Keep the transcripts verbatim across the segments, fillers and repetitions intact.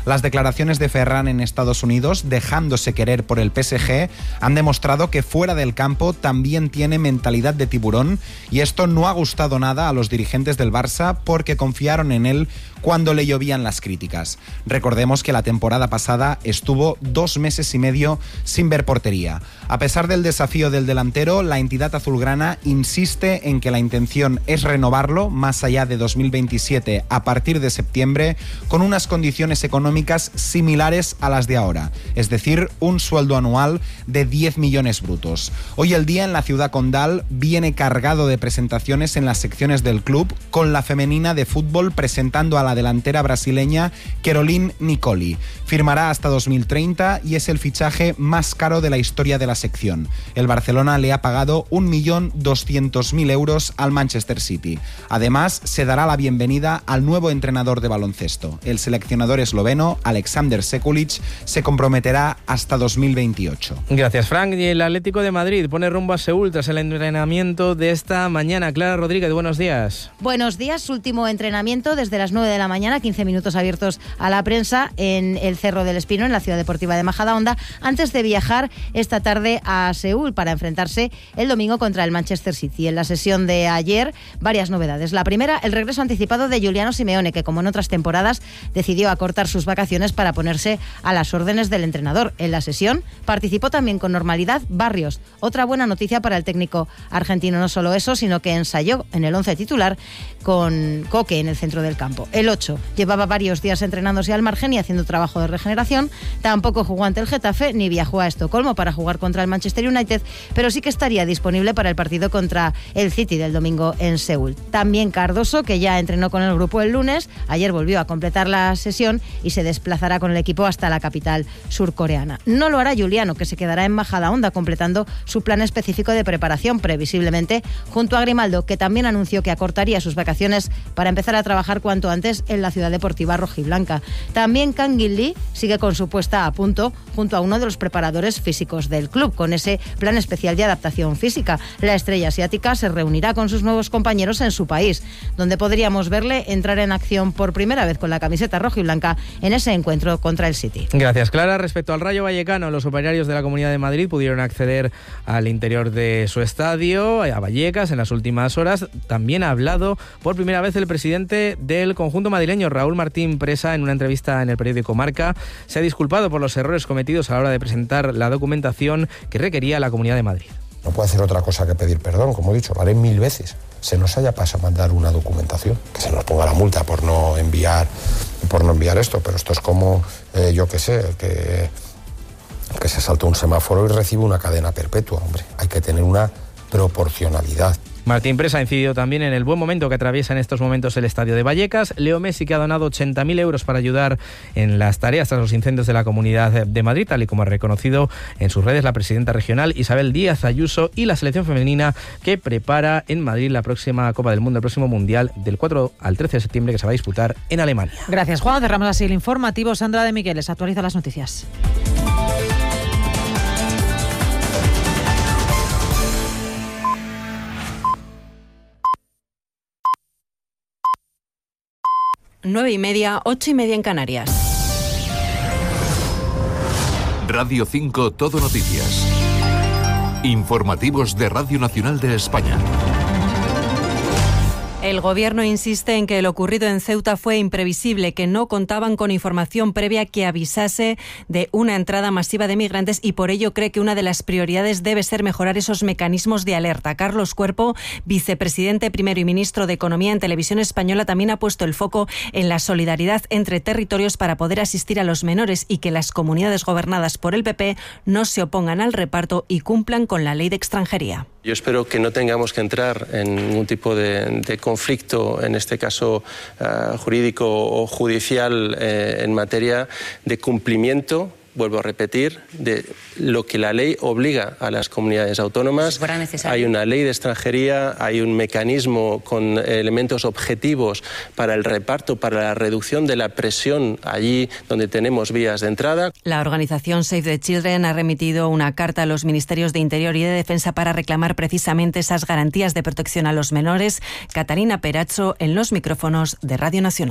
Las declaraciones de Ferran en Estados Unidos, dejándose querer por el P S G, han demostrado que fuera del campo también tiene mentalidad de tiburón, y esto no ha gustado nada a los dirigentes del Barça porque confiaron en él cuando le llovían las críticas. Recordemos que la temporada pasada estuvo dos meses y medio sin ver portería. A pesar del desafío del delantero, la entidad azulgrana insiste en que la intención es renovarlo más allá de dos mil veintisiete a partir de septiembre con unas condiciones económicas similares a las de ahora, es decir, un sueldo anual de diez millones brutos. Hoy el día en la ciudad condal viene cargado de presentaciones en las secciones del club, con la femenina de fútbol presentando a la delantera brasileña Caroline Nicoli. Firmará hasta dos mil treinta y es el fichaje más caro de la historia de la sección. El Barcelona le ha pagado un millón doscientos mil euros al Manchester City. Además, se dará la bienvenida al nuevo entrenador de baloncesto. El seleccionador esloveno, Alexander Sekulic, se comprometerá hasta dos mil veintiocho. Gracias, Frank. Y el Atlético de Madrid pone rumbo a Seúl tras el entrenamiento de esta mañana. Clara Rodríguez, buenos días. Buenos días. Último entrenamiento desde las nueve de la mañana, quince minutos abiertos a la prensa en el Cerro del Espino, en la ciudad deportiva de Majadahonda, antes de viajar esta tarde a Seúl para enfrentarse el domingo contra el Manchester City. En la sesión de ayer, varias novedades. La primera, el regreso anticipado de Giuliano Simeone, que como en otras temporadas decidió acortar sus vacaciones para ponerse a las órdenes del entrenador. En la sesión participó también con normalidad Barrios. Otra buena noticia para el técnico argentino. No solo eso, sino que ensayó en el once titular con Coque en el centro del campo. El ocho llevaba varios días entrenándose al margen y haciendo trabajo de regeneración. Tampoco jugó ante el Getafe ni viajó a Estocolmo para jugar contra el Manchester United, pero sí que estaría disponible para el partido contra el City del domingo en Seúl. También Cardoso, que ya entrenó con el grupo el lunes, ayer volvió a completar la sesión y se desplazará con el equipo hasta la capital surcoreana. No lo hará Giuliano, que se quedará en Majadahonda completando su plan específico de preparación, previsiblemente junto a Grimaldo, que también anunció que acortaría sus vacaciones para empezar a trabajar cuanto antes en la ciudad deportiva rojiblanca. También Kang Gil-lee sigue con su puesta a punto junto a uno de los preparadores físicos del club, con ese plan especial de adaptación física. La estrella asiática se reunirá con sus nuevos compañeros en su país, donde podríamos verle entrar en acción por primera vez con la camiseta rojiblanca en ese encuentro contra el City. Gracias, Clara. Respecto al Rayo Vallecano, los operarios de la Comunidad de Madrid pudieron acceder al interior de su estadio, a Vallecas, en las últimas horas. También ha hablado por primera vez el presidente del conjunto madrileño, Raúl Martín Presa, en una entrevista en el periódico Marca. Se ha disculpado por los errores cometidos a la hora de presentar la documentación que requería la Comunidad de Madrid. No puede hacer otra cosa que pedir perdón, como he dicho, lo haré mil veces. Se nos haya pasado mandar una documentación, que se nos ponga la multa por no enviar, por no enviar esto, pero esto es como, eh, yo qué sé, que, que se salta un semáforo y recibe una cadena perpetua, hombre. Hay que tener una proporcionalidad. Martín Presa ha incidido también en el buen momento que atraviesa en estos momentos el estadio de Vallecas. Leo Messi, que ha donado ochenta mil euros para ayudar en las tareas tras los incendios de la Comunidad de Madrid, tal y como ha reconocido en sus redes la presidenta regional Isabel Díaz Ayuso, y la selección femenina que prepara en Madrid la próxima Copa del Mundo, el próximo Mundial del cuatro al trece de septiembre, que se va a disputar en Alemania. Gracias, Juan. Cerramos así el informativo. Sandra de Migueles actualiza las noticias. Nueve y media, ocho y media en Canarias. Radio cinco Todo Noticias. Informativos de Radio Nacional de España. El Gobierno insiste en que lo ocurrido en Ceuta fue imprevisible, que no contaban con información previa que avisase de una entrada masiva de migrantes, y por ello cree que una de las prioridades debe ser mejorar esos mecanismos de alerta. Carlos Cuerpo, vicepresidente primero y ministro de Economía en Televisión Española, también ha puesto el foco en la solidaridad entre territorios para poder asistir a los menores y que las comunidades gobernadas por el P P no se opongan al reparto y cumplan con la ley de extranjería. Yo espero que no tengamos que entrar en ningún tipo de, de conflicto, en este caso uh, jurídico o judicial, eh, en materia de cumplimiento, vuelvo a repetir, de lo que la ley obliga a las comunidades autónomas. Hay una ley de extranjería, hay un mecanismo con elementos objetivos para el reparto, para la reducción de la presión allí donde tenemos vías de entrada. La organización Save the Children ha remitido una carta a los ministerios de Interior y de Defensa para reclamar precisamente esas garantías de protección a los menores. Catalina Peracho, en los micrófonos de Radio Nacional.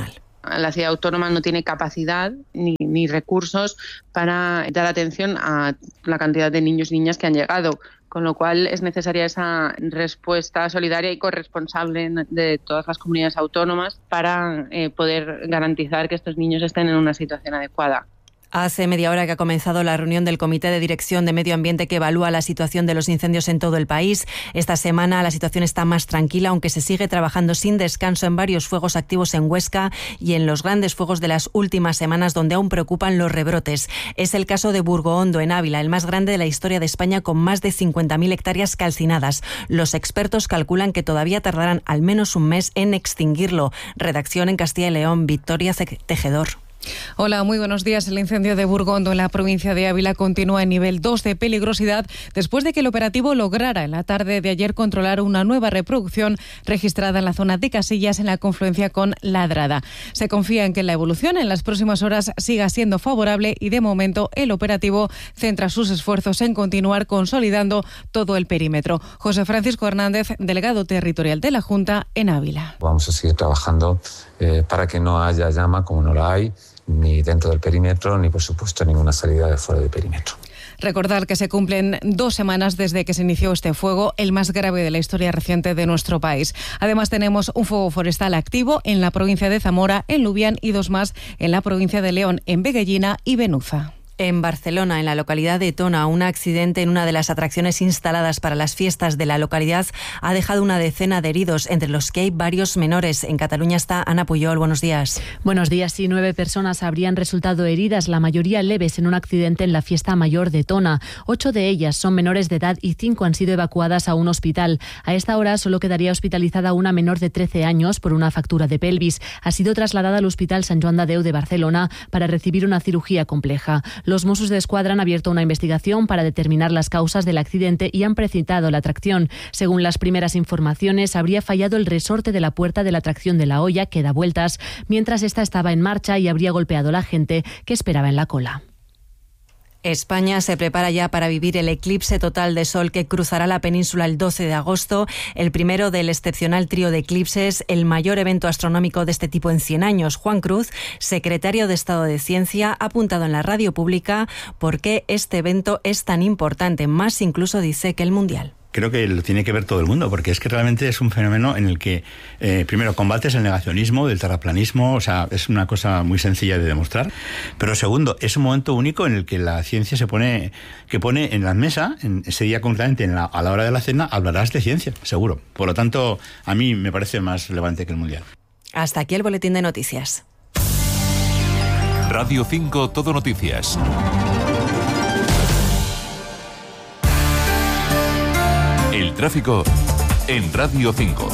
la ciudad autónoma no tiene capacidad ni, ni recursos para dar atención a la cantidad de niños y niñas que han llegado, con lo cual es necesaria esa respuesta solidaria y corresponsable de todas las comunidades autónomas para eh, poder garantizar que estos niños estén en una situación adecuada. Hace media hora que ha comenzado la reunión del Comité de Dirección de Medio Ambiente que evalúa la situación de los incendios en todo el país. Esta semana la situación está más tranquila, aunque se sigue trabajando sin descanso en varios fuegos activos en Huesca y en los grandes fuegos de las últimas semanas, donde aún preocupan los rebrotes. Es el caso de Burgohondo, en Ávila, el más grande de la historia de España, con más de cincuenta mil hectáreas calcinadas. Los expertos calculan que todavía tardarán al menos un mes en extinguirlo. Redacción en Castilla y León, Victoria Tejedor. Hola, muy buenos días. El incendio de Burgohondo en la provincia de Ávila continúa en nivel dos de peligrosidad después de que el operativo lograra en la tarde de ayer controlar una nueva reproducción registrada en la zona de Casillas en la confluencia con Ladrada. Se confía en que la evolución en las próximas horas siga siendo favorable y de momento el operativo centra sus esfuerzos en continuar consolidando todo el perímetro. José Francisco Hernández, delegado territorial de la Junta en Ávila. Vamos a seguir trabajando eh, para que no haya llama como no la hay, ni dentro del perímetro, ni por supuesto ninguna salida de fuera del perímetro. Recordar que se cumplen dos semanas desde que se inició este fuego, el más grave de la historia reciente de nuestro país. Además tenemos un fuego forestal activo en la provincia de Zamora, en Lubián, y dos más en la provincia de León, en Veguellina y Benuza. En Barcelona, en la localidad de Tona, un accidente en una de las atracciones instaladas para las fiestas de la localidad ha dejado una decena de heridos, entre los que hay varios menores. En Cataluña está Ana Puyol. Buenos días. Buenos días. Y nueve personas habrían resultado heridas, la mayoría leves, en un accidente en la fiesta mayor de Tona. Ocho de ellas son menores de edad y cinco han sido evacuadas a un hospital. A esta hora solo quedaría hospitalizada una menor de trece años por una fractura de pelvis. Ha sido trasladada al Hospital Sant Joan de Déu de Barcelona para recibir una cirugía compleja. Los Mossos d'Esquadra han abierto una investigación para determinar las causas del accidente y han precipitado la atracción. Según las primeras informaciones, habría fallado el resorte de la puerta de la atracción de la olla, que da vueltas, mientras esta estaba en marcha, y habría golpeado a la gente que esperaba en la cola. España se prepara ya para vivir el eclipse total de sol que cruzará la península el doce de agosto, el primero del excepcional trío de eclipses, el mayor evento astronómico de este tipo en cien años. Juan Cruz, secretario de Estado de Ciencia, ha apuntado en la radio pública por qué este evento es tan importante, más incluso dice que el Mundial. Creo que lo tiene que ver todo el mundo, porque es que realmente es un fenómeno en el que, eh, primero, combates el negacionismo del terraplanismo, o sea, es una cosa muy sencilla de demostrar, pero segundo, es un momento único en el que la ciencia se pone, que pone en la mesa, en ese día concretamente, en la, a la hora de la cena, hablarás de ciencia, seguro. Por lo tanto, a mí me parece más relevante que el Mundial. Hasta aquí el boletín de noticias. Radio cinco Todo Noticias. El tráfico en Radio cinco.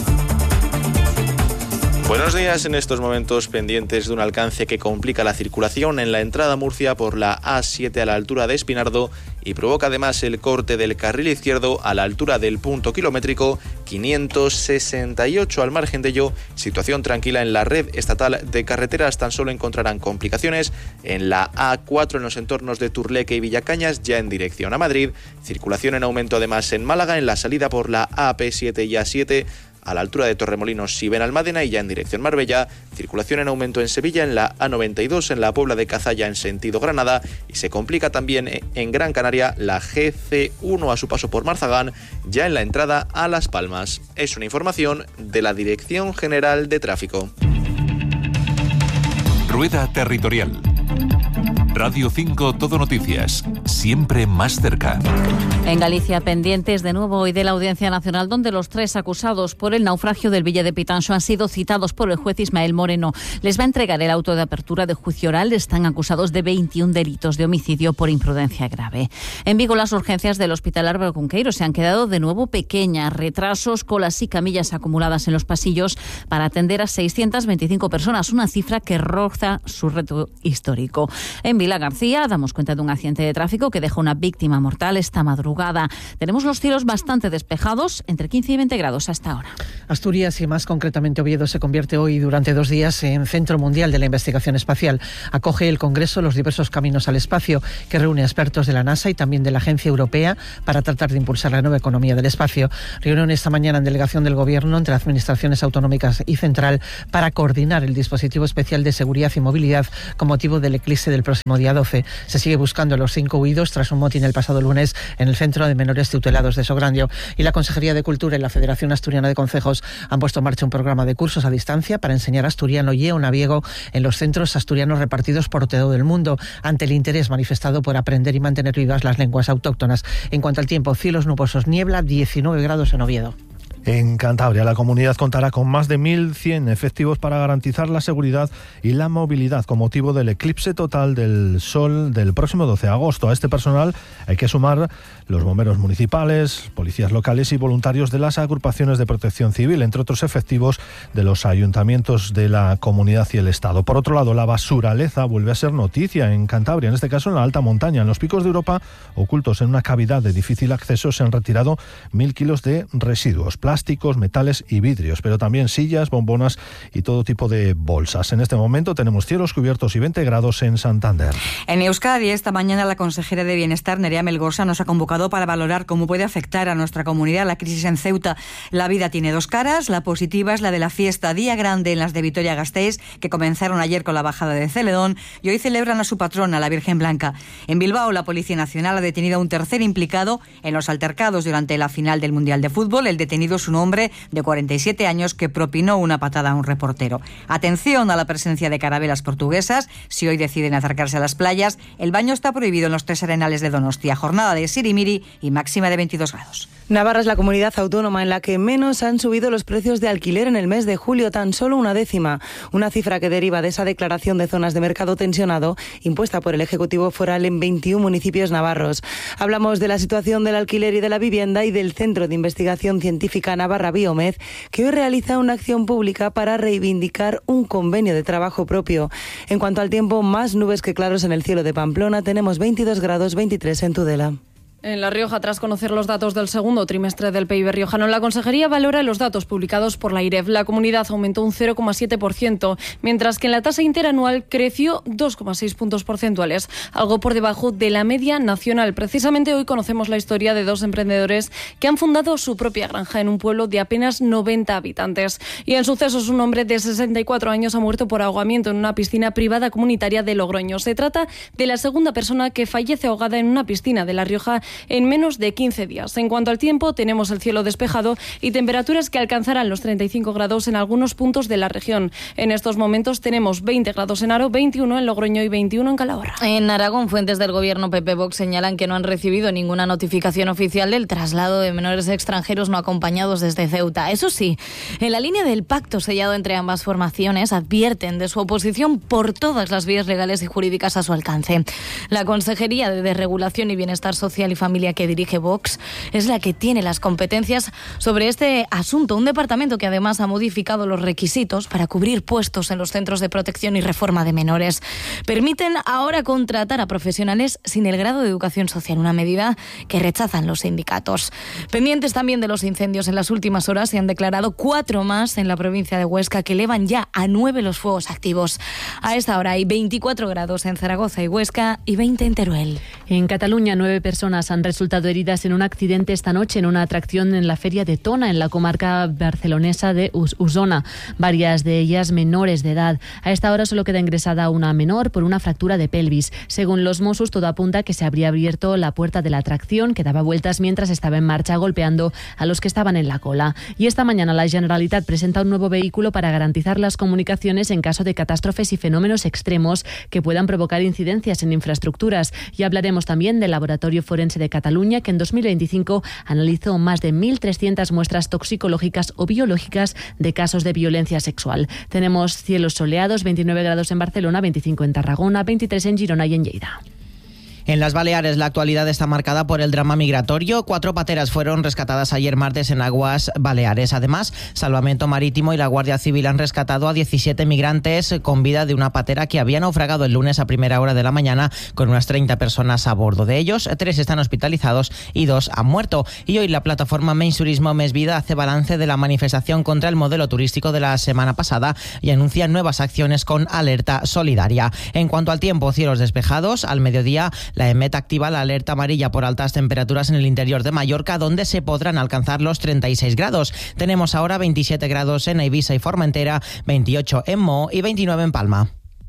Buenos días. En estos momentos pendientes de un alcance que complica la circulación en la entrada a Murcia por la A siete a la altura de Espinardo y provoca además el corte del carril izquierdo a la altura del punto kilométrico quinientos sesenta y ocho. Al margen de ello, situación tranquila en la red estatal de carreteras. Tan solo encontrarán complicaciones en la A cuatro en los entornos de Turleque y Villacañas, ya en dirección a Madrid. Circulación en aumento además en Málaga, en la salida por la A P siete y A siete a la altura de Torremolinos si ven Almádena y ya en dirección Marbella. Circulación en aumento en Sevilla, en la A noventa y dos, en la Puebla de Cazalla en sentido Granada, y se complica también en Gran Canaria la G C uno a su paso por Marzagán, ya en la entrada a Las Palmas. Es una información de la Dirección General de Tráfico. Rueda Territorial. Radio cinco Todo Noticias, siempre más cerca. En Galicia, pendientes de nuevo hoy de la Audiencia Nacional, donde los tres acusados por el naufragio del Villa de Pitanxo han sido citados por el juez Ismael Moreno. Les va a entregar el auto de apertura de juicio oral. Están acusados de veintiún delitos de homicidio por imprudencia grave. En Vigo, las urgencias del Hospital Álvaro Cunqueiro se han quedado de nuevo pequeñas. Retrasos, colas y camillas acumuladas en los pasillos para atender a seiscientas veinticinco personas, una cifra que roza su reto histórico. En Vilalba, Adela García, damos cuenta de un accidente de tráfico que deja una víctima mortal esta madrugada. Tenemos los cielos bastante despejados, entre quince y veinte grados hasta ahora. Asturias y más concretamente Oviedo se convierte hoy durante dos días en Centro Mundial de la Investigación Espacial. Acoge el Congreso Los diversos caminos al espacio, que reúne a expertos de la NASA y también de la Agencia Europea para tratar de impulsar la nueva economía del espacio. Reunión esta mañana en delegación del Gobierno entre administraciones autonómicas y central para coordinar el dispositivo especial de seguridad y movilidad con motivo del eclipse del próximo día doce. Se sigue buscando a los cinco huidos tras un motín el pasado lunes en el Centro de Menores Tutelados de Sograndio. Y la Consejería de Cultura y la Federación Asturiana de Concejos han puesto en marcha un programa de cursos a distancia para enseñar asturiano y eonaviego en los centros asturianos repartidos por todo el mundo, ante el interés manifestado por aprender y mantener vivas las lenguas autóctonas. En cuanto al tiempo, cielos nubosos, niebla, diecinueve grados en Oviedo. En Cantabria, la comunidad contará con más de mil cien efectivos para garantizar la seguridad y la movilidad con motivo del eclipse total del sol del próximo doce de agosto. A este personal hay que sumar los bomberos municipales, policías locales y voluntarios de las agrupaciones de protección civil, entre otros efectivos de los ayuntamientos de la comunidad y el Estado. Por otro lado, la basuraleza vuelve a ser noticia en Cantabria, en este caso en la alta montaña. En los picos de Europa, ocultos en una cavidad de difícil acceso, se han retirado mil kilos de residuos, plásticos, metales y vidrios, pero también sillas, bombonas y todo tipo de bolsas. En este momento tenemos cielos cubiertos y veinte grados en Santander. En Euskadi, esta mañana la consejera de Bienestar, Nerea Melgosa, nos ha convocado para valorar cómo puede afectar a nuestra comunidad la crisis en Ceuta. La vida tiene dos caras. La positiva es la de la fiesta Día Grande en las de Vitoria-Gasteiz, que comenzaron ayer con la bajada de Celedón y hoy celebran a su patrona, la Virgen Blanca. En Bilbao, la Policía Nacional ha detenido a un tercer implicado en los altercados durante la final del Mundial de Fútbol. El detenido es un hombre de cuarenta y siete años que propinó una patada a un reportero. Atención a la presencia de carabelas portuguesas. Si hoy deciden acercarse a las playas, el baño está prohibido en los tres arenales de Donostia. Jornada de sirimiri y máxima de veintidós grados. Navarra es la comunidad autónoma en la que menos han subido los precios de alquiler en el mes de julio, tan solo una décima. Una cifra que deriva de esa declaración de zonas de mercado tensionado impuesta por el Ejecutivo Foral en veintiún municipios navarros. Hablamos de la situación del alquiler y de la vivienda y del Centro de Investigación Científica Navarra Biomed, que hoy realiza una acción pública para reivindicar un convenio de trabajo propio. En cuanto al tiempo, más nubes que claros en el cielo de Pamplona. Tenemos veintidós grados, veintitrés en Tudela. En La Rioja, tras conocer los datos del segundo trimestre del P I B riojano, la Consejería valora los datos publicados por la I R E F. La comunidad aumentó un cero coma siete por ciento, mientras que en la tasa interanual creció dos coma seis puntos porcentuales, algo por debajo de la media nacional. Precisamente hoy conocemos la historia de dos emprendedores que han fundado su propia granja en un pueblo de apenas noventa habitantes. Y en sucesos, un hombre de sesenta y cuatro años ha muerto por ahogamiento en una piscina privada comunitaria de Logroño. Se trata de la segunda persona que fallece ahogada en una piscina de La Rioja en menos de quince días. En cuanto al tiempo, tenemos el cielo despejado y temperaturas que alcanzarán los treinta y cinco grados en algunos puntos de la región. En estos momentos tenemos veinte grados en Aro, veintiuno en Logroño y veintiuno en Calahorra. En Aragón, fuentes del gobierno P P Vox señalan que no han recibido ninguna notificación oficial del traslado de menores extranjeros no acompañados desde Ceuta. Eso sí, en la línea del pacto sellado entre ambas formaciones, advierten de su oposición por todas las vías legales y jurídicas a su alcance. La Consejería de Desregulación y Bienestar Social y Familia que dirige Vox es la que tiene las competencias sobre este asunto, un departamento que además ha modificado los requisitos para cubrir puestos en los centros de protección y reforma de menores. Permiten ahora contratar a profesionales sin el grado de educación social, una medida que rechazan los sindicatos. Pendientes también de los incendios, en las últimas horas se han declarado cuatro más en la provincia de Huesca, que elevan ya a nueve los fuegos activos. A esta hora hay veinticuatro grados en Zaragoza y Huesca y veinte en Teruel. En Cataluña, nueve personas han resultado heridas en un accidente esta noche en una atracción en la feria de Tona, en la comarca barcelonesa de Osona. Varias de ellas menores de edad. A esta hora solo queda ingresada una menor por una fractura de pelvis. Según los Mossos, todo apunta a que se habría abierto la puerta de la atracción, que daba vueltas mientras estaba en marcha, golpeando a los que estaban en la cola. Y esta mañana la Generalitat presenta un nuevo vehículo para garantizar las comunicaciones en caso de catástrofes y fenómenos extremos que puedan provocar incidencias en infraestructuras. Y hablaremos también del Laboratorio Forense de Cataluña, que en dos mil veinticinco analizó más de mil trescientas muestras toxicológicas o biológicas de casos de violencia sexual. Tenemos cielos soleados, veintinueve grados en Barcelona, veinticinco en Tarragona, veintitrés en Girona y en Lleida. En las Baleares la actualidad está marcada por el drama migratorio. Cuatro pateras fueron rescatadas ayer martes en aguas baleares. Además, Salvamento Marítimo y la Guardia Civil han rescatado a diecisiete migrantes con vida de una patera que había naufragado el lunes a primera hora de la mañana con unas treinta personas a bordo. De ellos, tres están hospitalizados y dos han muerto. Y hoy la plataforma Menys Turismo Més Vida hace balance de la manifestación contra el modelo turístico de la semana pasada y anuncia nuevas acciones con alerta solidaria. En cuanto al tiempo, cielos despejados. Al mediodía, la EMET activa la alerta amarilla por altas temperaturas en el interior de Mallorca, donde se podrán alcanzar los treinta y seis grados. Tenemos ahora veintisiete grados en Eivissa y Formentera, veintiocho en Mo y veintinueve en Palma.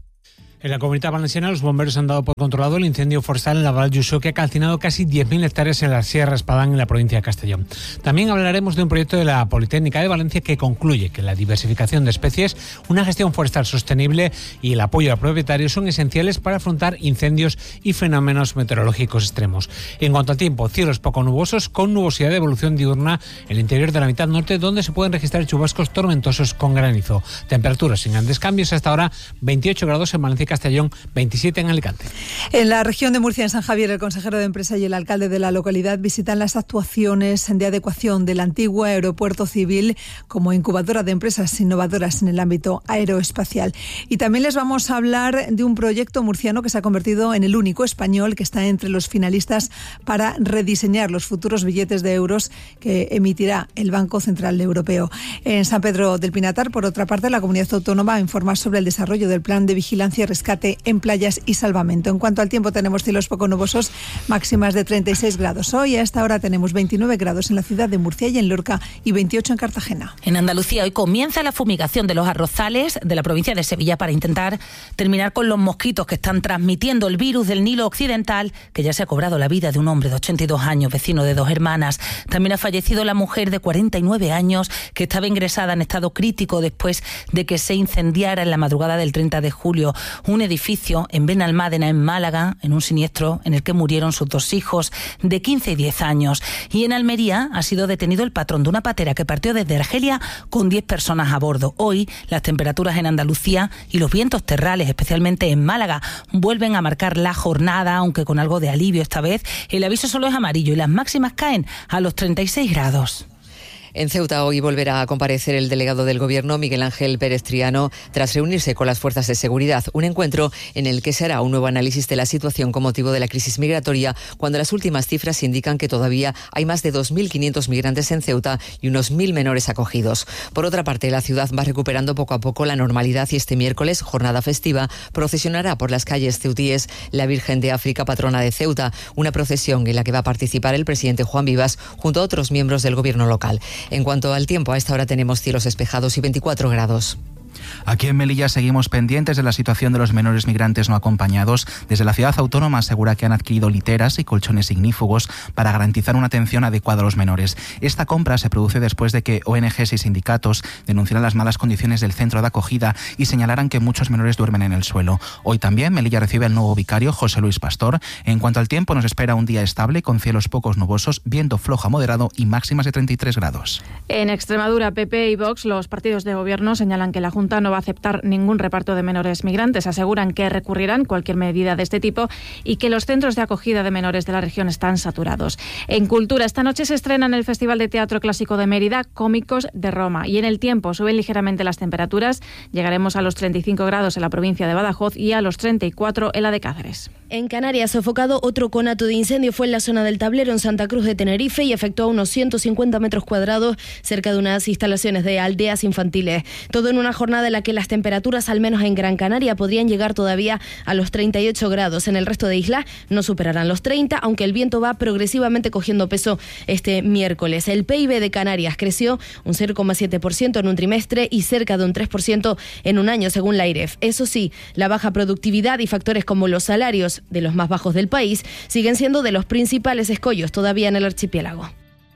En la Comunidad Valenciana, los bomberos han dado por controlado el incendio forestal en la Val d'Uixó, que ha calcinado casi diez mil hectáreas en la Sierra Espadán, en la provincia de Castellón. También hablaremos de un proyecto de la Politécnica de Valencia que concluye que la diversificación de especies, una gestión forestal sostenible y el apoyo a propietarios son esenciales para afrontar incendios y fenómenos meteorológicos extremos. En cuanto al tiempo, cielos poco nubosos con nubosidad de evolución diurna en el interior de la mitad norte, donde se pueden registrar chubascos tormentosos con granizo. Temperaturas sin grandes cambios hasta ahora, veintiocho grados en Valencia y Castellón, veintisiete en Alicante. En la región de Murcia, en San Javier, el consejero de Empresa y el alcalde de la localidad visitan las actuaciones de adecuación del antiguo aeropuerto civil como incubadora de empresas innovadoras en el ámbito aeroespacial. Y también les vamos a hablar de un proyecto murciano que se ha convertido en el único español que está entre los finalistas para rediseñar los futuros billetes de euros que emitirá el Banco Central Europeo. En San Pedro del Pinatar, por otra parte, la comunidad autónoma informa sobre el desarrollo del plan de vigilancia y rescate en playas y salvamento. En cuanto al tiempo, tenemos cielos poco nubosos, máximas de treinta y seis grados. Hoy a esta hora tenemos veintinueve grados en la ciudad de Murcia y en Lorca y veintiocho en Cartagena. En Andalucía hoy comienza la fumigación de los arrozales de la provincia de Sevilla para intentar terminar con los mosquitos que están transmitiendo el virus del Nilo Occidental, que ya se ha cobrado la vida de un hombre de ochenta y dos años, vecino de dos hermanas. También ha fallecido la mujer de cuarenta y nueve años que estaba ingresada en estado crítico después de que se incendiara en la madrugada del treinta de julio un edificio en Benalmádena, en Málaga, en un siniestro en el que murieron sus dos hijos de quince y diez años. Y en Almería ha sido detenido el patrón de una patera que partió desde Argelia con diez personas a bordo. Hoy las temperaturas en Andalucía y los vientos terrales, especialmente en Málaga, vuelven a marcar la jornada, aunque con algo de alivio esta vez. El aviso solo es amarillo y las máximas caen a los treinta y seis grados. En Ceuta hoy volverá a comparecer el delegado del Gobierno, Miguel Ángel Pérez Triano, tras reunirse con las fuerzas de seguridad. Un encuentro en el que se hará un nuevo análisis de la situación con motivo de la crisis migratoria, cuando las últimas cifras indican que todavía hay más de dos mil quinientos migrantes en Ceuta y unos mil menores acogidos. Por otra parte, la ciudad va recuperando poco a poco la normalidad y este miércoles, jornada festiva, procesionará por las calles ceutíes la Virgen de África, patrona de Ceuta, una procesión en la que va a participar el presidente Juan Vivas junto a otros miembros del Gobierno local. En cuanto al tiempo, a esta hora tenemos cielos despejados y veinticuatro grados. Aquí en Melilla seguimos pendientes de la situación de los menores migrantes no acompañados. Desde la ciudad autónoma asegura que han adquirido literas y colchones ignífugos para garantizar una atención adecuada a los menores. Esta compra se produce después de que O N Ges y sindicatos denunciaran las malas condiciones del centro de acogida y señalaran que muchos menores duermen en el suelo. Hoy también Melilla recibe al nuevo vicario, José Luis Pastor. En cuanto al tiempo, nos espera un día estable con cielos pocos nubosos, viento flojo a moderado y máximas de treinta y tres grados. En Extremadura, P P y Vox, los partidos de gobierno, señalan que la Junta no va a aceptar ningún reparto de menores migrantes. Aseguran que recurrirán cualquier medida de este tipo y que los centros de acogida de menores de la región están saturados. En Cultura, esta noche se estrena en el Festival de Teatro Clásico de Mérida Cómicos de Roma. Y en el tiempo suben ligeramente las temperaturas. Llegaremos a los treinta y cinco grados en la provincia de Badajoz y a los treinta y cuatro en la de Cáceres. En Canarias, sofocado otro conato de incendio fue en la zona del Tablero, en Santa Cruz de Tenerife, y afectó a unos ciento cincuenta metros cuadrados cerca de unas instalaciones de aldeas infantiles. Todo en una jornada en la que las temperaturas, al menos en Gran Canaria, podrían llegar todavía a los treinta y ocho grados. En el resto de islas no superarán los treinta, aunque el viento va progresivamente cogiendo peso este miércoles. El P I B de Canarias creció un cero coma siete por ciento en un trimestre y cerca de un tres por ciento en un año, según la AIREF. Eso sí, la baja productividad y factores como los salarios de los más bajos del país siguen siendo de los principales escollos todavía en el archipiélago.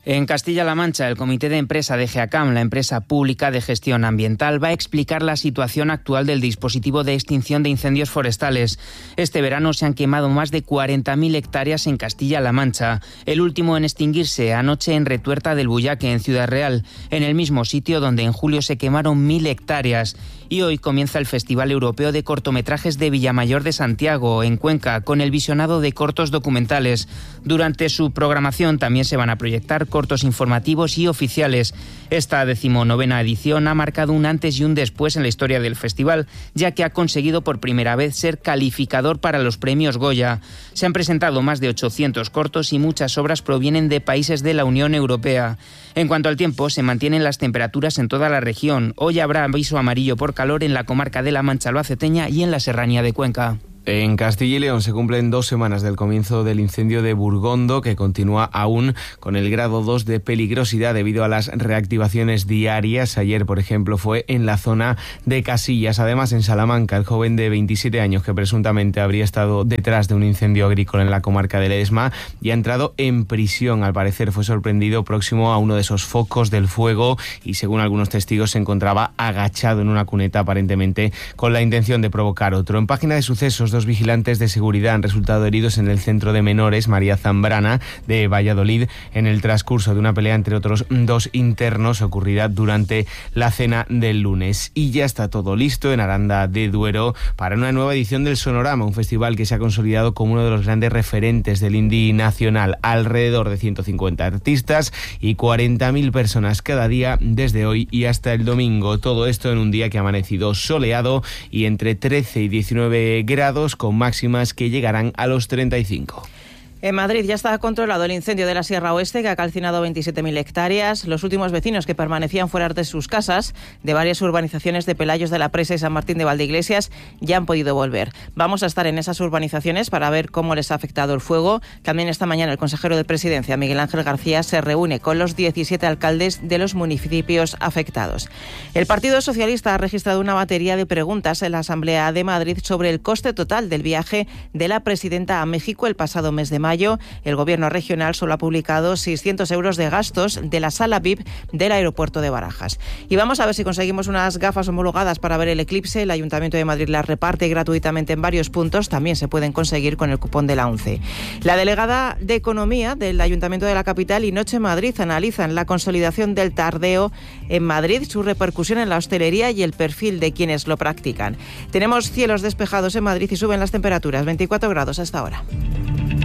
En Castilla-La Mancha, el Comité de Empresa de GEACAM, la empresa pública de gestión ambiental, va a explicar la situación actual del dispositivo de extinción de incendios forestales. Este verano se han quemado más de cuarenta mil hectáreas en Castilla-La Mancha. El último en extinguirse anoche en Retuerta del Buyaque, en Ciudad Real, en el mismo sitio donde en julio se quemaron mil hectáreas. Y hoy comienza el Festival Europeo de Cortometrajes de Villamayor de Santiago, en Cuenca, con el visionado de cortos documentales. Durante su programación también se van a proyectar cortos informativos y oficiales. Esta decimonovena edición ha marcado un antes y un después en la historia del festival, ya que ha conseguido por primera vez ser calificador para los premios Goya. Se han presentado más de ochocientos cortos y muchas obras provienen de países de la Unión Europea. En cuanto al tiempo, se mantienen las temperaturas en toda la región. Hoy habrá aviso amarillo por calor en la comarca de la Mancha Albaceteña y en la Serranía de Cuenca. En Castilla y León se cumplen dos semanas del comienzo del incendio de Burgondo, que continúa aún con el grado dos de peligrosidad debido a las reactivaciones diarias. Ayer, por ejemplo, fue en la zona de Casillas. Además, en Salamanca, el joven de veintisiete años que presuntamente habría estado detrás de un incendio agrícola en la comarca de Ledesma y ha entrado en prisión. Al parecer fue sorprendido próximo a uno de esos focos del fuego y, según algunos testigos, se encontraba agachado en una cuneta, aparentemente con la intención de provocar otro. En página de sucesos, dos vigilantes de seguridad han resultado heridos en el centro de menores María Zambrana de Valladolid en el transcurso de una pelea entre otros dos internos ocurrida durante la cena del lunes. Y ya está todo listo en Aranda de Duero para una nueva edición del Sonorama, un festival que se ha consolidado como uno de los grandes referentes del indie nacional. Alrededor de ciento cincuenta artistas y cuarenta mil personas cada día desde hoy y hasta el domingo. Todo esto en un día que ha amanecido soleado y entre trece y diecinueve grados, con máximas que llegarán a los treinta y cinco. En Madrid ya está controlado el incendio de la Sierra Oeste, que ha calcinado veintisiete mil hectáreas. Los últimos vecinos que permanecían fuera de sus casas, de varias urbanizaciones de Pelayos de la Presa y San Martín de Valdeiglesias, ya han podido volver. Vamos a estar en esas urbanizaciones para ver cómo les ha afectado el fuego. También esta mañana el consejero de Presidencia, Miguel Ángel García, se reúne con los diecisiete alcaldes de los municipios afectados. El Partido Socialista ha registrado una batería de preguntas en la Asamblea de Madrid sobre el coste total del viaje de la presidenta a México el pasado mes de mayo. mayo, el Gobierno regional solo ha publicado seiscientos euros de gastos de la sala V I P del aeropuerto de Barajas. Y vamos a ver si conseguimos unas gafas homologadas para ver el eclipse. El Ayuntamiento de Madrid las reparte gratuitamente en varios puntos. También se pueden conseguir con el cupón de la ONCE. La delegada de Economía del Ayuntamiento de la capital y Noche Madrid analizan la consolidación del tardeo en Madrid, su repercusión en la hostelería y el perfil de quienes lo practican. Tenemos cielos despejados en Madrid y suben las temperaturas, veinticuatro grados hasta ahora.